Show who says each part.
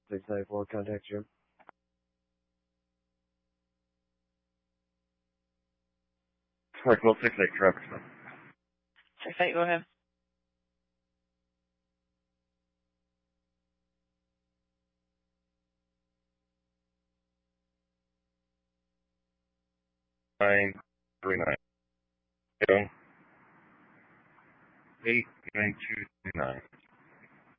Speaker 1: 694, contact Jim.
Speaker 2: Parkwell 68 traffic stop.
Speaker 3: 68, go ahead.
Speaker 2: Nine 39. 89229.